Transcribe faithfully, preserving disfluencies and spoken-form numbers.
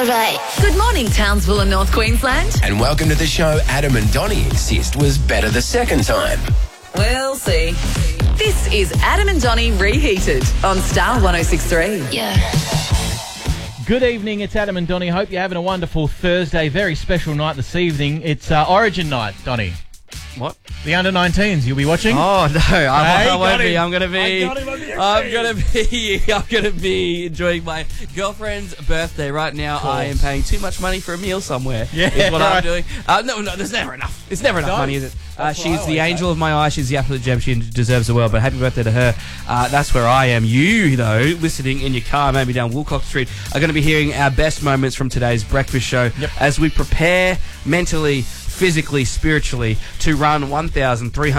alright. Good morning, Townsville and North Queensland. And welcome to the show Adam and Donnie insist was better the second time. We'll see. This is Adam and Donnie Reheated on Star one oh six point three. Yeah. Good evening, it's Adam and Donnie. Hope you're having a wonderful Thursday. Very special night this evening. It's uh, Origin night, Donnie. What? The under nineteens, you'll be watching? Oh, no, I, Hey, I won't got be. him. I'm going to be... I got him on the I'm going to be... I'm going to be enjoying my girlfriend's birthday right now. I am paying too much money for a meal somewhere. Yeah, is what right. I'm doing. Uh, no, no, there's never enough. It's never enough No, money, is it? Uh, that's what she's I the always angel say. of my eye. She's the absolute gem. She deserves the world. But happy birthday to her. Uh, that's where I am. You, though, listening in your car, maybe down Woolcock Street, are going to be hearing our best moments from today's breakfast show Yep. as we prepare mentally, physically, spiritually to run one thousand three hundred